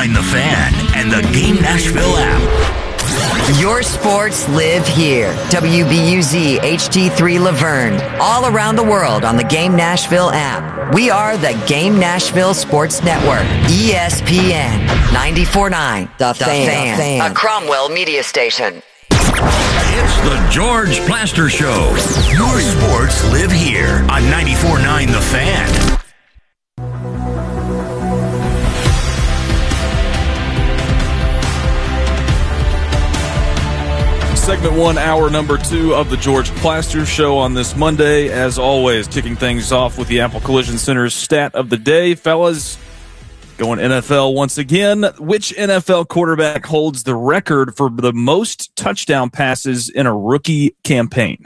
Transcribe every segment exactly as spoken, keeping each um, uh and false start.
nine The Fan and the Game Nashville app. Your sports live here. W B U Z H D three Laverne. All around the world on the Game Nashville app. We are the Game Nashville Sports Network. E S P N ninety-four point nine The, the Fan. Fan. A Cromwell media station. It's the George Plaster Show. Your sports live here on ninety-four point nine The Fan. Segment one, hour number two of the George Plaster Show on this Monday. As always, kicking things off with the Apple Collision Center's stat of the day. Fellas, going N F L once again. Which N F L quarterback holds the record for the most touchdown passes in a rookie campaign?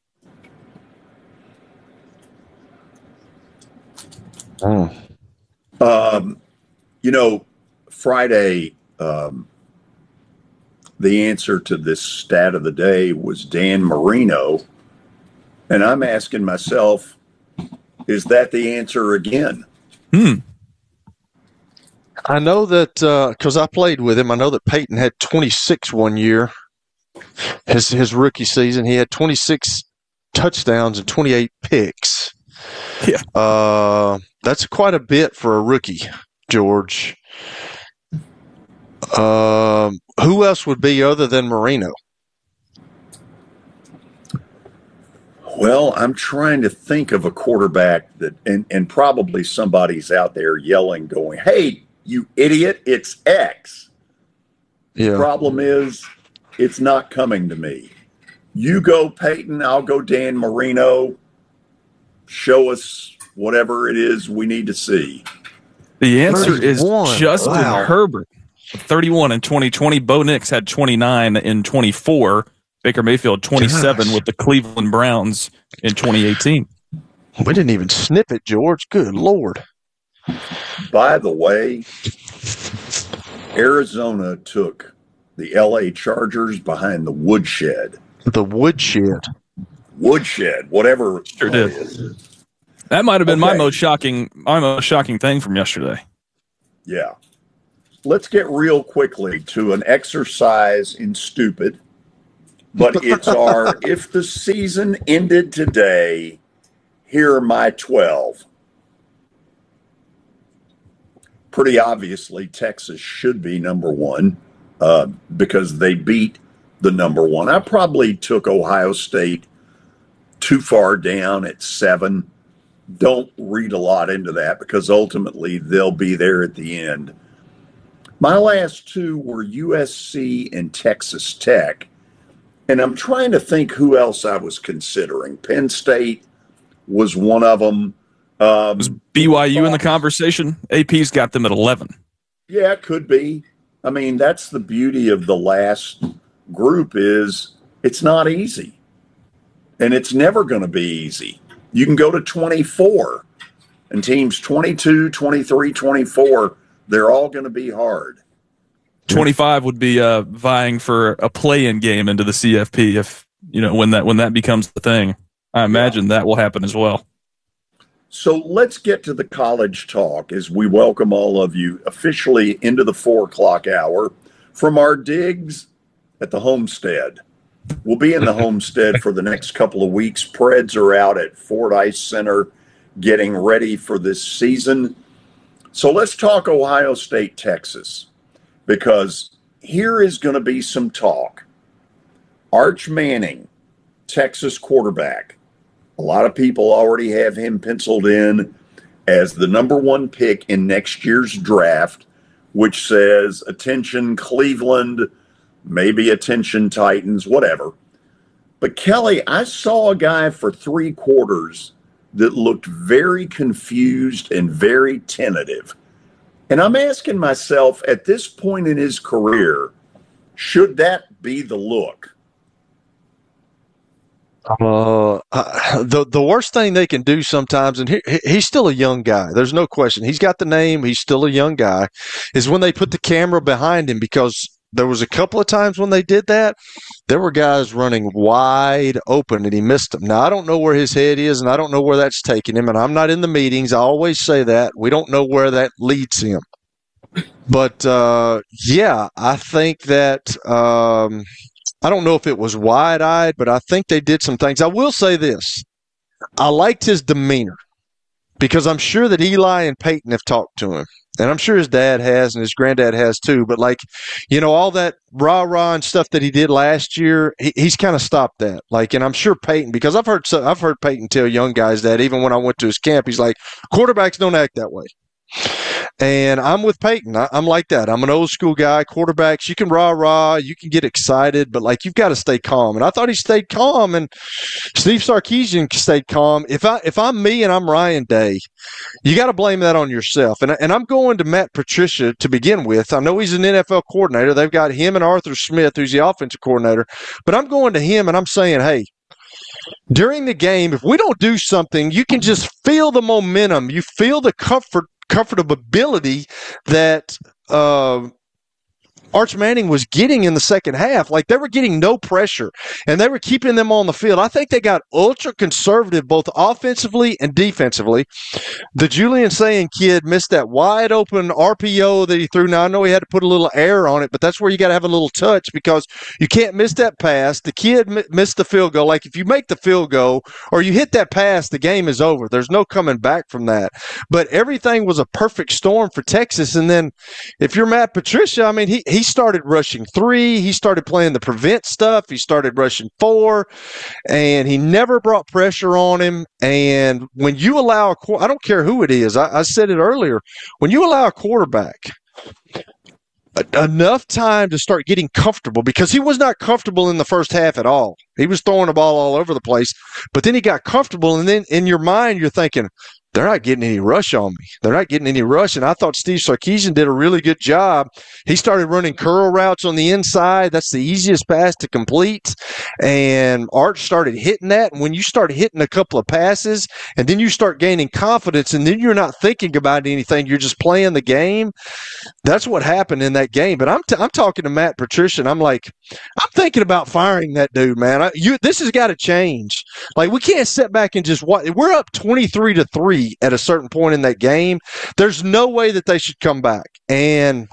Oh. Um, you know, Friday... Um, The answer to this stat of the day was Dan Marino. And I'm asking myself, is that the answer again? Hmm. I know that because uh, I played with him. I know that Peyton had twenty-six one year. His, his rookie season, he had twenty-six touchdowns and twenty-eight picks. Yeah. Uh, that's quite a bit for a rookie, George. Um, who else would be other than Marino? Well, I'm trying to think of a quarterback that, and, and probably somebody's out there yelling, going, "Hey, you idiot, it's X." Yeah. The problem is, it's not coming to me. You go, Peyton, I'll go Dan Marino. Show us whatever it is we need to see. The answer is Justin wow. Herbert. thirty-one in twenty twenty. Bo Nix had twenty-nine in twenty-four. Baker Mayfield, twenty-seven Gosh. with the Cleveland Browns in twenty eighteen. We didn't even snip it, George. Good Lord. By the way, Arizona took the L A Chargers behind the woodshed. The woodshed. Woodshed, whatever. Sure did. Is. That might have been okay. my most shocking, my most shocking thing from yesterday. Yeah. Let's get real quickly to an exercise in stupid, but it's our, if the season ended today, here are my twelve. Pretty obviously, Texas should be number one uh, because they beat the number one. I probably took Ohio State too far down at seven. Don't read a lot into that because ultimately they'll be there at the end. My last two were U S C and Texas Tech, and I'm trying to think who else I was considering. Penn State was one of them. Um, was B Y U in the conversation? A P's got them at eleven. Yeah, it could be. I mean, that's the beauty of the last group is it's not easy, and it's never going to be easy. You can go to twenty-four, and teams twenty-two, twenty-three, twenty-four, they're all going to be hard. twenty-five would be uh, vying for a play-in game into the C F P if, you know, when that when that becomes the thing. I imagine yeah. that will happen as well. So let's get to the college talk as we welcome all of you officially into the four o'clock hour from our digs at the Homestead. We'll be in the Homestead for the next couple of weeks. Preds are out at Fordyce Center getting ready for this season. So let's talk Ohio State, Texas, because here is going to be some talk. Arch Manning, Texas quarterback. A lot of people already have him penciled in as the number one pick in next year's draft, which says, attention Cleveland, maybe attention Titans, whatever. But Kelly, I saw a guy for three quarters that looked very confused and very tentative. And I'm asking myself, at this point in his career, should that be the look? Uh, the the worst thing they can do sometimes, and he, he's still a young guy. There's no question. He's got the name. He's still a young guy. Is when they put the camera behind him, because there was a couple of times when they did that, there were guys running wide open and he missed them. Now, I don't know where his head is, and I don't know where that's taking him, and I'm not in the meetings. I always say that. We don't know where that leads him. But, uh, yeah, I think that um, I don't know if it was wide-eyed, but I think they did some things. I will say this. I liked his demeanor because I'm sure that Eli and Peyton have talked to him. And I'm sure his dad has and his granddad has too. But, like, you know, all that rah-rah and stuff that he did last year, he, he's kind of stopped that. Like, and I'm sure Peyton, because I've heard so, I've heard Peyton tell young guys that even when I went to his camp, he's like, quarterbacks don't act that way. And I'm with Peyton. I, I'm like that. I'm an old school guy. Quarterbacks, you can rah-rah, you can get excited, but, like, you've got to stay calm. And I thought he stayed calm, and Steve Sarkisian stayed calm. If, I, if I'm me and I'm Ryan Day, you got to blame that on yourself. And, and I'm going to Matt Patricia to begin with. I know he's an N F L coordinator. They've got him and Arthur Smith, who's the offensive coordinator. But I'm going to him, and I'm saying, hey, during the game, if we don't do something, you can just feel the momentum. You feel the comfort, comfortability that uh, Arch Manning was getting in the second half. Like, they were getting no pressure, and they were keeping them on the field. I think they got ultra conservative both offensively and defensively. The Julian Sayin kid missed that wide open R P O that he threw. Now, I know he had to put a little air on it, but that's where you got to have a little touch because you can't miss that pass. The kid m- missed the field goal. Like, if you make the field goal or you hit that pass, the game is over. There's no coming back from that. But everything was a perfect storm for Texas. And then if you're Matt Patricia, I mean, he, he started rushing three. He started playing the prevent stuff. He started rushing four, and he never brought pressure on him. And when you allow a – I don't care who it is. I, I said it earlier. When you allow a quarterback enough time to start getting comfortable, because he was not comfortable in the first half at all. He was throwing the ball all over the place. But then he got comfortable, and then in your mind you're thinking – they're not getting any rush on me. They're not getting any rush. And I thought Steve Sarkisian did a really good job. He started running curl routes on the inside. That's the easiest pass to complete. And Arch started hitting that. And when you start hitting a couple of passes and then you start gaining confidence and then you're not thinking about anything, you're just playing the game. That's what happened in that game. But I'm, t- I'm talking to Matt Patricia, and I'm like, I'm thinking about firing that dude, man. I, you, this has got to change. Like, we can't sit back and just watch. We're up twenty-three to three at a certain point in that game. There's no way that they should come back. And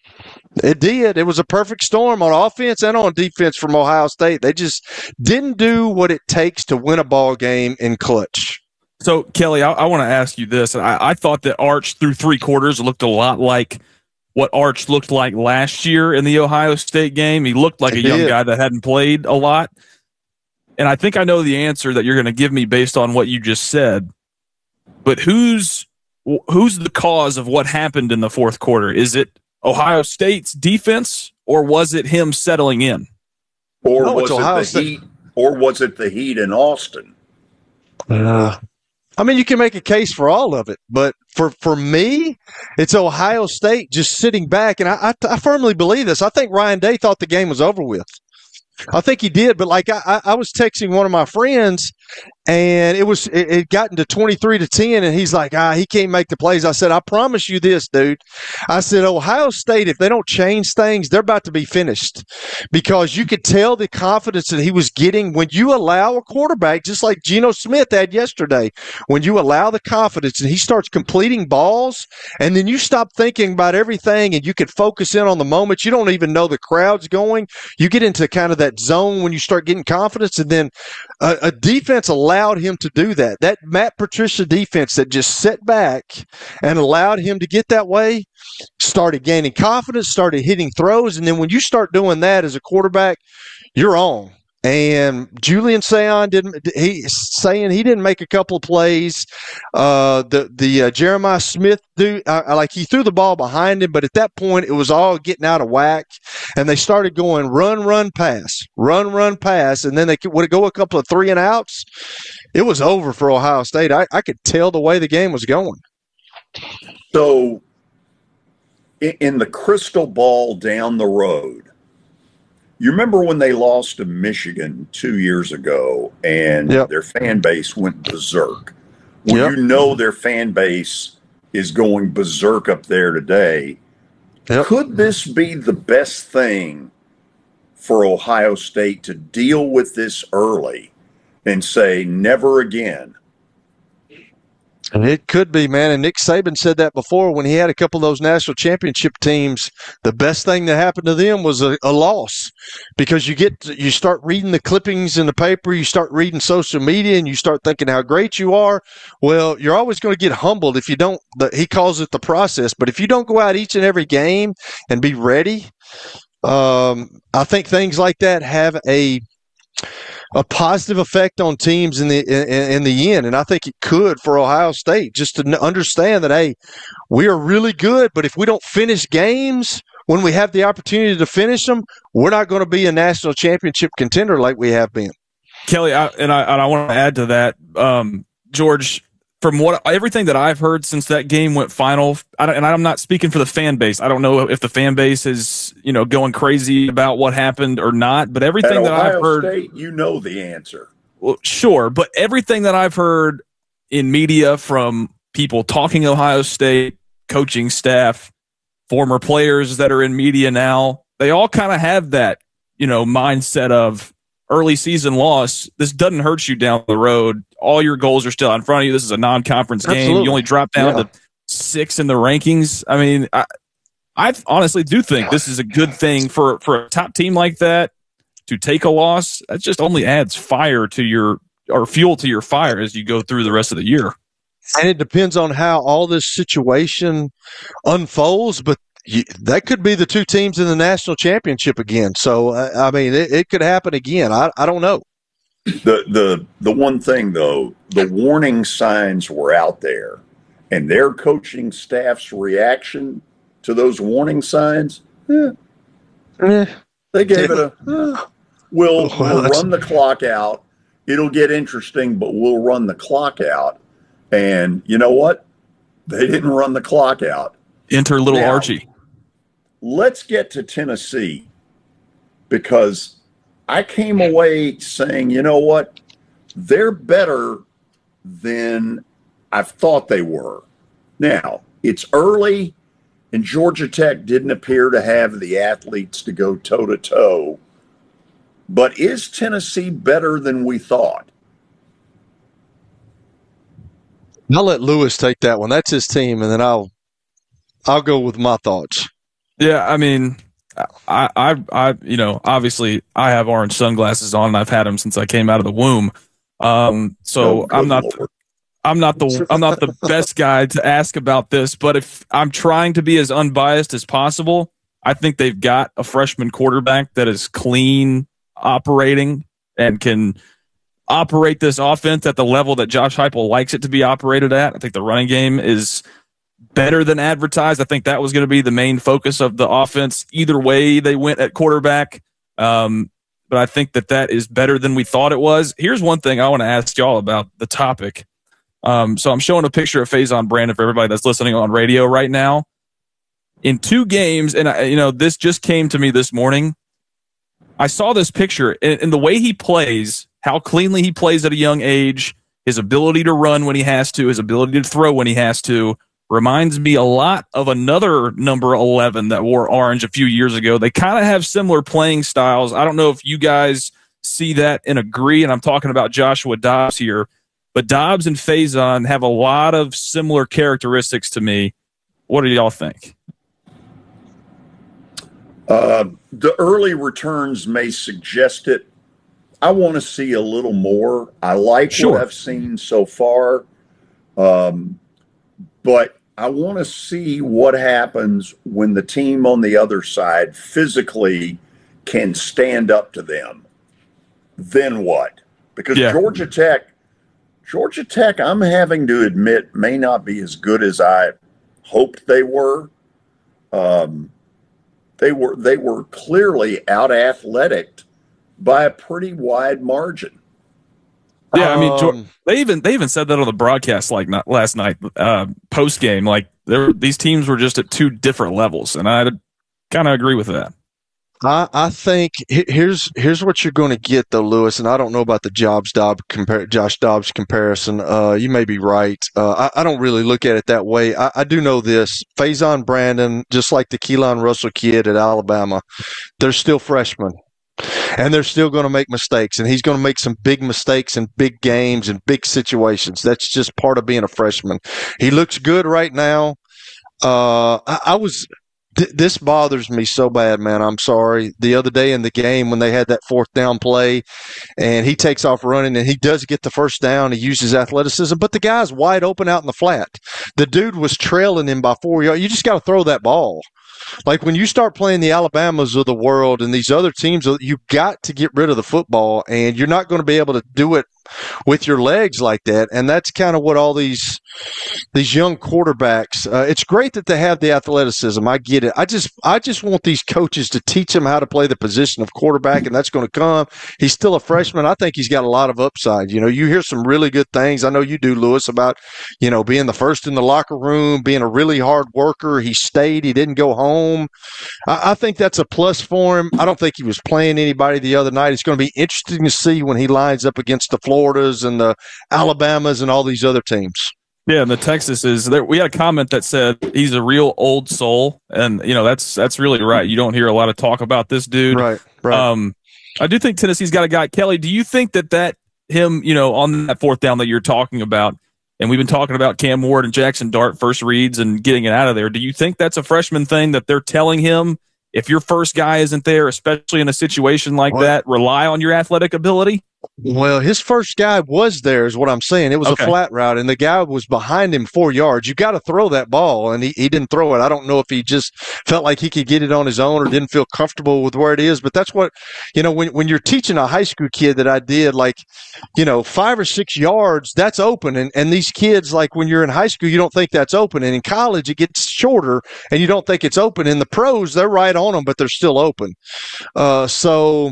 it did. It was a perfect storm on offense and on defense from Ohio State. They just didn't do what it takes to win a ball game in clutch. So, Kelly, I, I want to ask you this. I, I thought that Arch through three quarters looked a lot like what Arch looked like last year in the Ohio State game. He looked like he a young did. guy that hadn't played a lot. And I think I know the answer that you're going to give me based on what you just said. But who's who's the cause of what happened in the fourth quarter? Is it Ohio State's defense, or was it him settling in? Or No, was it's it Ohio the State. Heat? Or was it the Heat in Austin? Uh, I mean, you can make a case for all of it, but for, for me, it's Ohio State just sitting back, and I, I, I firmly believe this. I think Ryan Day thought the game was over with. I think he did, but like I, I was texting one of my friends, and it was it, it gotten to twenty-three to ten, and he's like, ah, he can't make the plays. I said, I promise you this, dude. I said, Ohio State, if they don't change things, they're about to be finished, because you could tell the confidence that he was getting when you allow a quarterback, just like Geno Smith had yesterday, when you allow the confidence and he starts completing balls, and then you stop thinking about everything and you can focus in on the moment. You don't even know the crowd's going. You get into kind of that zone when you start getting confidence, and then a, a defense allowed him to do that. That Matt Patricia defense that just sat back and allowed him to get that way started gaining confidence, started hitting throws, and then when you start doing that as a quarterback, you're on. And Julian Sayin didn't. He saying he didn't make a couple of plays. Uh, the the uh, Jeremiah Smith dude, uh, like he threw the ball behind him, but at that point it was all getting out of whack, and they started going run, run, pass, run, run, pass, and then they would go a couple of three and outs. It was over for Ohio State. I, I could tell the way the game was going. So, in, in the crystal ball down the road. You remember when they lost to Michigan two years ago and Yep. their fan base went berserk? Well, Yep. you know their fan base is going berserk up there today. Yep. Could this be the best thing for Ohio State to deal with this early and say never again? And it could be, man. And Nick Saban said that before when he had a couple of those national championship teams. The best thing that happened to them was a, a loss, because you get you start reading the clippings in the paper, you start reading social media, and you start thinking how great you are. Well, you're always going to get humbled if you don't. The, he calls it the process, but if you don't go out each and every game and be ready, um, I think things like that have a. a positive effect on teams in the in, in the end, and I think it could for Ohio State, just to understand that, hey, we are really good, but if we don't finish games when we have the opportunity to finish them, we're not going to be a national championship contender like we have been. Kelly, I, and I and I want to add to that, um, George. From what everything that I've heard since that game went final, I don't, and I'm not speaking for the fan base. I don't know if the fan base is, you know, going crazy about what happened or not. But everything At that Ohio I've heard, State, you know the answer. Well, sure, but everything that I've heard in media from people talking Ohio State, coaching staff, former players that are in media now, they all kind of have that, you know, mindset of early season loss. This doesn't hurt you down the road. All your goals are still in front of you. This is a non-conference Absolutely. game. You only drop down Yeah. to six in the rankings. I mean, I, I honestly do think this is a good thing for, for a top team like that to take a loss. That just only adds fire to your or fuel to your fire as you go through the rest of the year. And it depends on how all this situation unfolds, but you, that could be the two teams in the national championship again. So, uh, I mean, it, it could happen again. I, I don't know. The the the one thing though, the warning signs were out there, and their coaching staff's reaction to those warning signs, eh, Eh, they gave it a eh. we'll, Well, we'll that's- run the clock out. It'll get interesting, but we'll run the clock out. And you know what? They didn't run the clock out. Enter little Now, Archie. Let's get to Tennessee, because I came away saying, you know what? They're better than I've thought they were. Now, it's early, and Georgia Tech didn't appear to have the athletes to go toe-to-toe. But is Tennessee better than we thought? I'll let Lewis take that one. That's his team, and then I'll I'll go with my thoughts. Yeah, I mean, I, I, I, you know, obviously I have orange sunglasses on, and I've had them since I came out of the womb. Um, so Oh, good I'm not, Lord. I'm not the, I'm not the best guy to ask about this. But if I'm trying to be as unbiased as possible, I think they've got a freshman quarterback that is clean operating and can operate this offense at the level that Josh Heupel likes it to be operated at. I think the running game is better than advertised. I think that was going to be the main focus of the offense. Either way they went at quarterback. Um, but I think that that is better than we thought it was. Here's one thing I want to ask y'all about the topic. Um, so I'm showing a picture of Faison Brandon for everybody that's listening on radio right now. In two games, and I, you know, this just came to me this morning. I saw this picture, and, and the way he plays, how cleanly he plays at a young age, his ability to run when he has to, his ability to throw when he has to, reminds me a lot of another number eleven that wore orange a few years ago. They kind of have similar playing styles. I don't know if you guys see that and agree, and I'm talking about Joshua Dobbs here, but Dobbs and Faison have a lot of similar characteristics to me. What do y'all think? Uh, the early returns may suggest it. I want to see a little more. I like Sure. what I've seen so far, um, but I want to see what happens when the team on the other side physically can stand up to them. Then what? Because Yeah. Georgia Tech, Georgia Tech, I'm having to admit, may not be as good as I hoped they were. Um, they were they were clearly out athletic by a pretty wide margin. Yeah, I mean, Geor- Um, they even they even said that on the broadcast like not last night, uh, post game. Like there, these teams were just at two different levels, and I kind of agree with that. I, I think he- here's here's what you're going to get though, Lewis, and I don't know about the Jobs Dobbs compare Josh Dobbs comparison. Uh, you may be right. Uh, I, I don't really look at it that way. I, I do know this: Faison Brandon, just like the Keelan Russell kid at Alabama, they're still freshmen. And they're still going to make mistakes, and he's going to make some big mistakes in big games and big situations. That's just part of being a freshman. He looks good right now. Uh, I, I was th- – this bothers me so bad, man. I'm sorry. The other day in the game when they had that fourth down play and he takes off running and he does get the first down, he uses athleticism, but the guy's wide open out in the flat. The dude was trailing him by four yards. You just got to throw that ball. Like when you start playing the Alabamas of the world and these other teams, you've got to get rid of the football, and you're not going to be able to do it with your legs like that. And that's kind of what all these these young quarterbacks. Uh, it's great that they have the athleticism. I get it. I just I just want these coaches to teach them how to play the position of quarterback, and that's going to come. He's still a freshman. I think he's got a lot of upside. You know, you hear some really good things. I know you do, Lewis, about you know being the first in the locker room, being a really hard worker. He stayed. He didn't go home. I, I think that's a plus for him. I don't think he was playing anybody the other night. It's going to be interesting to see when he lines up against the Floridas and the Alabamas and all these other teams. Yeah, and the Texas is there. We had a comment that said he's a real old soul, and you know that's that's really right. You don't hear a lot of talk about this dude. Right, right. Um, I do think Tennessee's got a guy. Kelly, do you think that that him, you know, on that fourth down that you're talking about, and we've been talking about Cam Ward and Jackson Dart first reads and getting it out of there. Do you think that's a freshman thing that they're telling him? If your first guy isn't there, especially in a situation like what? that, rely on your athletic ability? Well, his first guy was there is what I'm saying. It was Okay. a flat route, and the guy was behind him four yards. You got to throw that ball, and he, he didn't throw it. I don't know if he just felt like he could get it on his own or didn't feel comfortable with where it is, but that's what, you know, when, when you're teaching a high school kid that I did, like, you know, five or six yards, that's open, and, and these kids, like when you're in high school, you don't think that's open, and in college it gets shorter, and you don't think it's open. In the pros, they're right on them, but they're still open. Uh, so...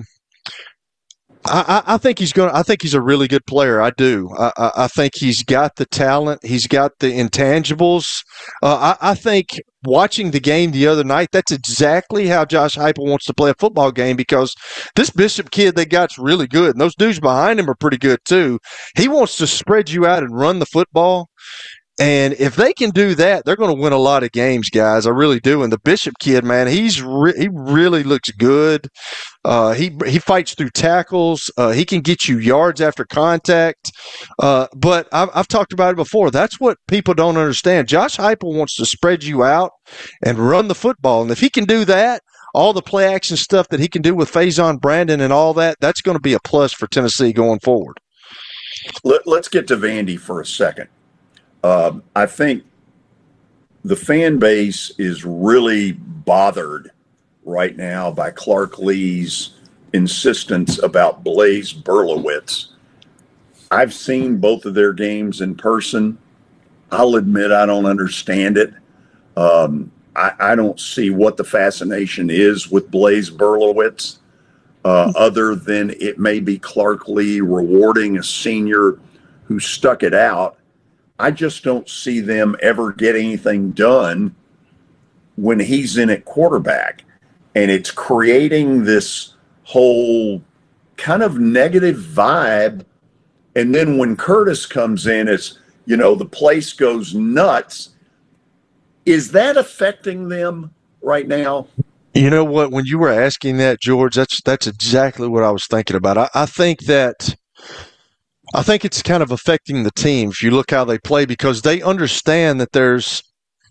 I, I think he's going. I think he's a really good player. I do. I, I, I think he's got the talent. He's got the intangibles. Uh, I, I think watching the game the other night, that's exactly how Josh Heupel wants to play a football game, because this Bishop kid they got's really good, and those dudes behind him are pretty good too. He wants to spread you out and run the football. And if they can do that, they're going to win a lot of games, guys. I really do. And the Bishop kid, man, he's re- he really looks good. Uh, he he fights through tackles. Uh, he can get you yards after contact. Uh, but I've, I've talked about it before. That's what people don't understand. Josh Heupel wants to spread you out and run the football. And if he can do that, all the play action stuff that he can do with Faison Brandon and all that, that's going to be a plus for Tennessee going forward. Let, let's get to Vandy for a second. Uh, I think the fan base is really bothered right now by Clark Lea's insistence about Blaise Berlowitz. I've seen both of their games in person. I'll admit I don't understand it. Um, I, I don't see what the fascination is with Blaise Berlowitz, uh, other than it may be Clark Lee rewarding a senior who stuck it out. I just don't see them ever get anything done when he's in at quarterback. And it's creating this whole kind of negative vibe. And then when Curtis comes in, it's, you know, the place goes nuts. Is that affecting them right now? You know what? When you were asking that, George, that's that's exactly what I was thinking about. I, I think that I think it's kind of affecting the team if you look how they play, because they understand that there's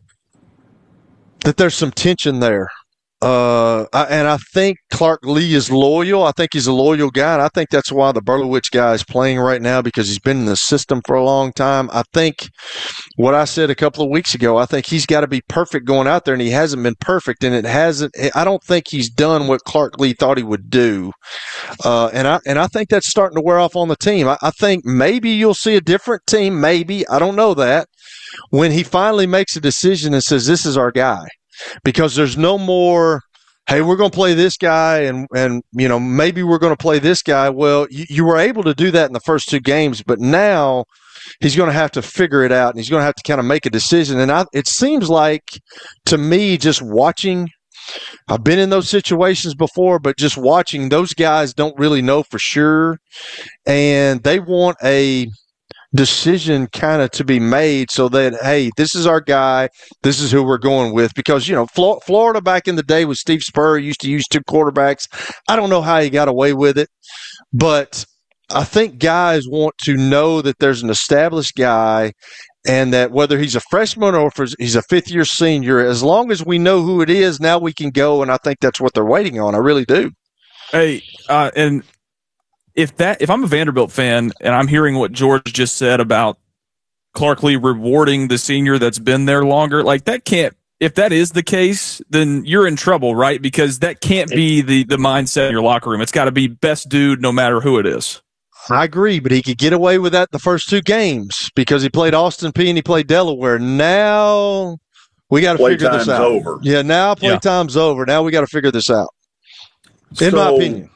that there's some tension there. Uh, I, and I think Clark Lee is loyal. I think he's a loyal guy, and I think that's why the Berlowitz guy is playing right now, because he's been in the system for a long time. I think what I said a couple of weeks ago, I think he's got to be perfect going out there, and he hasn't been perfect, and it hasn't. I don't think he's done what Clark Lee thought he would do, uh, and I and I think that's starting to wear off on the team. I, I think maybe you'll see a different team. Maybe, I don't know that, when he finally makes a decision and says, "This is our guy." Because there's no more, hey, we're going to play this guy, and, and you know, maybe we're going to play this guy. Well, you, you were able to do that in the first two games, but now he's going to have to figure it out, and he's going to have to kind of make a decision. And I, it seems like, to me, just watching, I've been in those situations before, but just watching, those guys don't really know for sure, and they want a decision kind of to be made so that, hey, this is our guy, this is who we're going with. Because, you know, Florida back in the day with Steve Spurrier used to use two quarterbacks. I don't know how he got away with it, but I think guys want to know that there's an established guy and that whether he's a freshman or if he's a fifth-year senior, as long as we know who it is, now we can go, and I think that's what they're waiting on. I really do. Hey, uh, and if that if I'm a Vanderbilt fan and I'm hearing what George just said about Clark Lea rewarding the senior that's been there longer, like that can't – if that is the case, then you're in trouble, right? Because that can't be the, the mindset in your locker room. It's got to be best dude no matter who it is. I agree, but he could get away with that the first two games because he played Austin Peay and he played Delaware. Now we got to figure this out. Over. Yeah, now play yeah. time's over. Now we got to figure this out, in so, my opinion.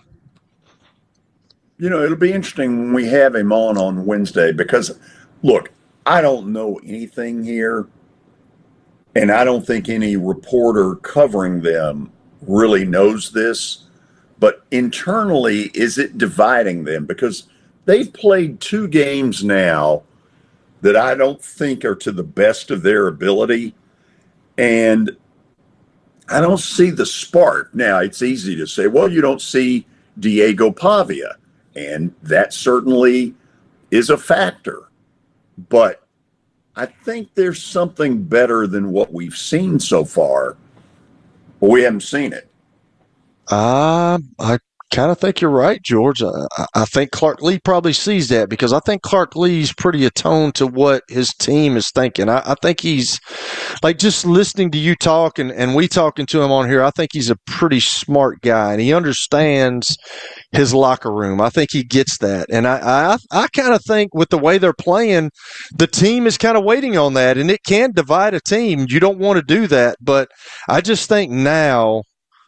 You know, it'll be interesting when we have him on on Wednesday because, look, I don't know anything here, and I don't think any reporter covering them really knows this. But internally, is it dividing them? Because they've played two games now that I don't think are to the best of their ability. And I don't see the spark. Now, it's easy to say, well, you don't see Diego Pavia. And that certainly is a factor. But I think there's something better than what we've seen so far. But we haven't seen it. Uh, I kind of think you're right, George. I, I think Clark Lea probably sees that because I think Clark Lea's pretty attuned to what his team is thinking. I, I think he's, like, just listening to you talk and, and we talking to him on here, I think he's a pretty smart guy and he understands his locker room. I think he gets that. And I, I, I kind of think with the way they're playing, the team is kind of waiting on that, and it can divide a team. You don't want to do that, but I just think now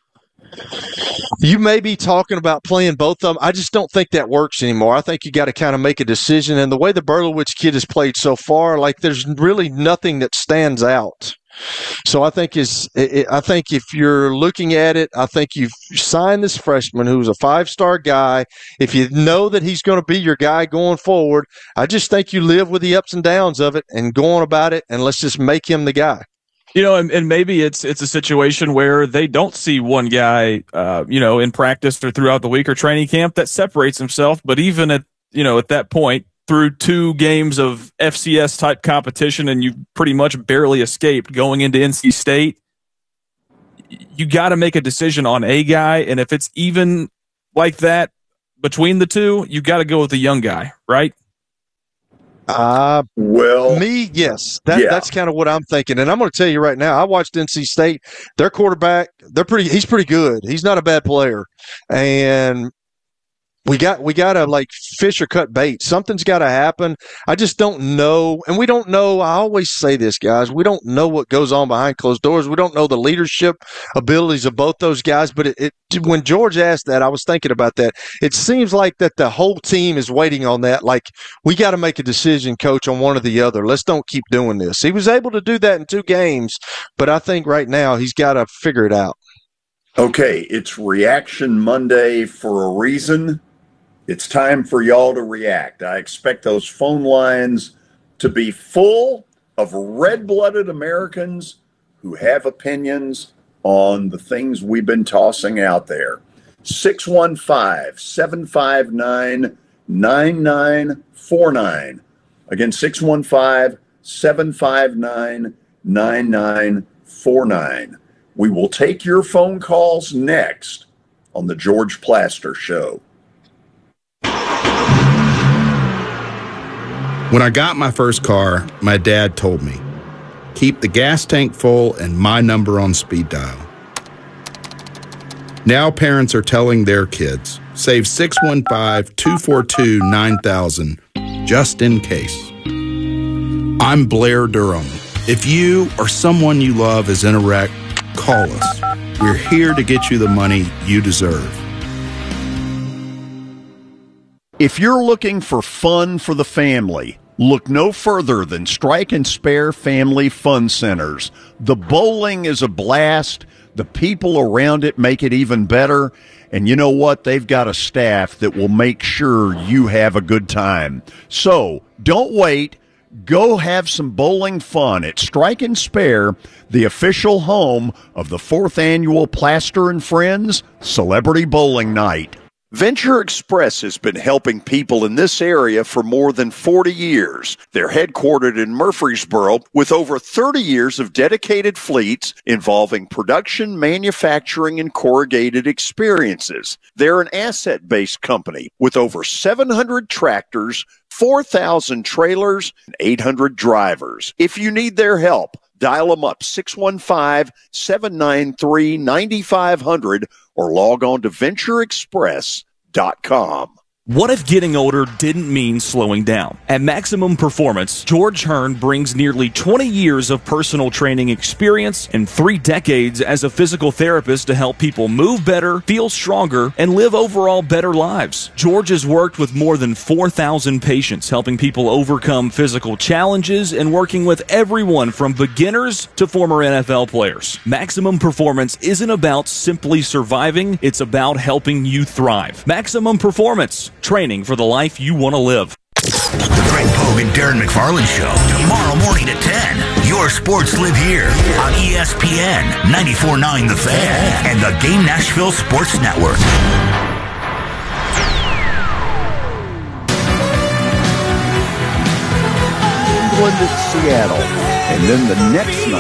you may be talking about playing both of them. I just don't think that works anymore. I think you got to kind of make a decision. And the way the Berlowitz kid has played so far, like there's really nothing that stands out. So I think is I think if you're looking at it, I think you've signed this freshman who's a five-star guy. If you know that he's going to be your guy going forward, I just think you live with the ups and downs of it and go on about it, and let's just make him the guy. You know, and, and maybe it's it's a situation where they don't see one guy, uh, you know, in practice or throughout the week or training camp that separates himself. But even at you know at that point, through two games of F C S type competition, and you pretty much barely escaped going into N C State, you got to make a decision on a guy. And if it's even like that between the two, you got to go with the young guy, right? Uh, well, me, yes. That, yeah. That's kind of what I'm thinking. And I'm going to tell you right now, I watched N C State. Their quarterback, they're pretty. He's pretty good. He's not a bad player. And we got we got to, like, fish or cut bait. Something's got to happen. I just don't know. And we don't know. I always say this, guys. We don't know what goes on behind closed doors. We don't know the leadership abilities of both those guys. But it, it when George asked that, I was thinking about that. It seems like that the whole team is waiting on that. Like, we got to make a decision, coach, on one or the other. Let's don't keep doing this. He was able to do that in two games, but I think right now he's got to figure it out. Okay, it's Reaction Monday for a reason. It's time for y'all to react. I expect those phone lines to be full of red-blooded Americans who have opinions on the things we've been tossing out there. six one five, seven five nine, nine nine four nine. Again, six one five, seven five nine, nine nine four nine. We will take your phone calls next on the George Plaster Show. When I got my first car, my dad told me, keep the gas tank full and my number on speed dial. Now parents are telling their kids, save six one five, two four two, nine thousand just in case. I'm Blair Durham. If you or someone you love is in a wreck, call us. We're here to get you the money you deserve. If you're looking for fun for the family, look no further than Strike and Spare Family Fun Centers. The bowling is a blast. The people around it make it even better. And you know what? They've got a staff that will make sure you have a good time. So don't wait. Go have some bowling fun at Strike and Spare, the official home of the fourth annual Plaster and Friends Celebrity Bowling Night. Venture Express has been helping people in this area for more than forty years. They're headquartered in Murfreesboro with over thirty years of dedicated fleets involving production, manufacturing, and corrugated experiences. They're an asset-based company with over seven hundred tractors, four thousand trailers, and eight hundred drivers. If you need their help, dial them up six one five, seven nine three, nine five zero zero or log on to venture express dot com. What if getting older didn't mean slowing down? At Maximum Performance, George Hearn brings nearly twenty years of personal training experience and three decades as a physical therapist to help people move better, feel stronger, and live overall better lives. George has worked with more than four thousand patients, helping people overcome physical challenges and working with everyone from beginners to former N F L players. Maximum Performance isn't about simply surviving, it's about helping you thrive. Maximum Performance. Training for the life you want to live. The Greg Pogue and Darren McFarland Show, tomorrow morning at ten. Your sports live here on E S P N ninety-four point nine The Fan and the Game Nashville Sports Network. England at Seattle. And then the next night.